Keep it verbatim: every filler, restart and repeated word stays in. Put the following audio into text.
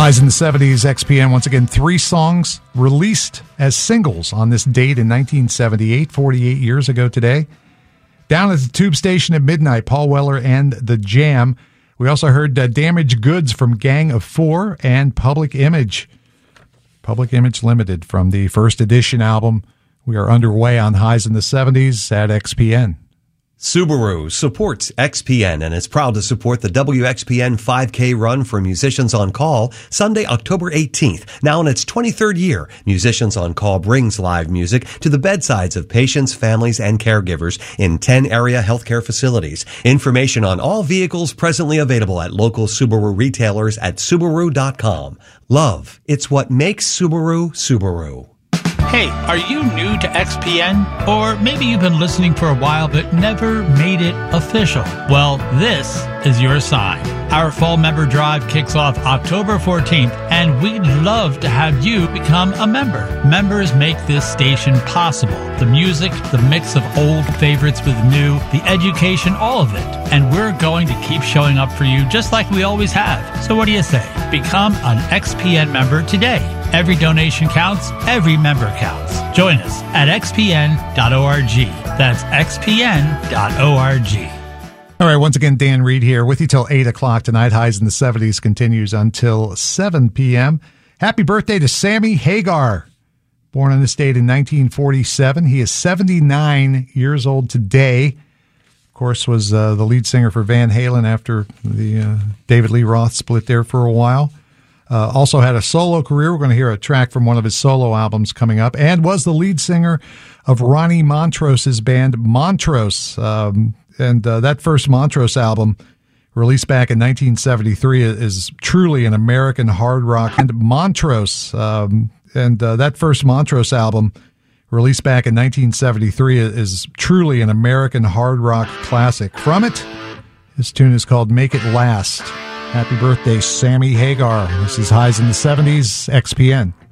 Highs in the seventies, X P N. Once again, three songs released as singles on this date in nineteen seventy-eight, forty-eight years ago today. Down at the Tube Station at midnight, Paul Weller and The Jam. We also heard uh, Damaged Goods from Gang of Four and Public Image. Public Image Limited from the first edition album. We are underway on Highs in the seventies at X P N. Subaru supports X P N and is proud to support the W X P N five K run for Musicians on Call Sunday, October eighteenth. Now in its twenty-third year, Musicians on Call brings live music to the bedsides of patients, families, and caregivers in ten area healthcare facilities. Information on all vehicles presently available at local Subaru retailers at Subaru dot com. Love, it's what makes Subaru, Subaru. Hey, are you new to X P N? Or maybe you've been listening for a while but never made it official. Well, this is your sign. Our fall member drive kicks off October fourteenth, and we'd love to have you become a member. Members make this station possible. The music, the mix of old favorites with new, the education, all of it. And we're going to keep showing up for you just like we always have. So what do you say? Become an X P N member today. Every donation counts. Every member counts. Join us at x p n dot org. That's x p n dot org. All right, once again, Dan Reed here with you till eight o'clock tonight. Highs in the seventies continues until seven p.m. Happy birthday to Sammy Hagar. Born on this date in nineteen forty-seven. He is seventy-nine years old today. Of course, was uh, the lead singer for Van Halen after the uh, David Lee Roth split there for a while. Uh, also had a solo career. We're going to hear a track from one of his solo albums coming up, and was the lead singer of Ronnie Montrose's band Montrose. Um, and uh, that first Montrose album, released back in nineteen seventy-three, is truly an American hard rock. And Montrose, um, and uh, that first Montrose album, released back in nineteen seventy-three, is truly an American hard rock classic. From it, this tune is called Make It Last. Happy birthday, Sammy Hagar. This is Highs in the seventies, X P N.